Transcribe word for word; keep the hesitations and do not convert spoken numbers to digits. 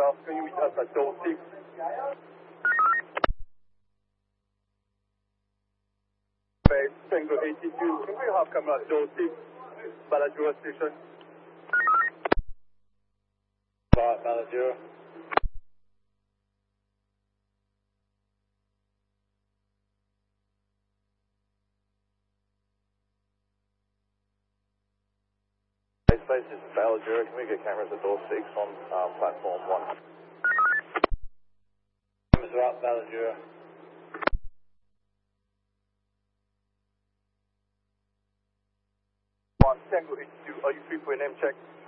South. Can you meet us at door six? Tango eighty-two. Can we have camera at door six? Baladura station. Right, Baladura. Space, this is Baladura. Can we get cameras at door six on um, platform one? Cameras are up, Baladura. One, Tango eighty-two. Are you free for an M check?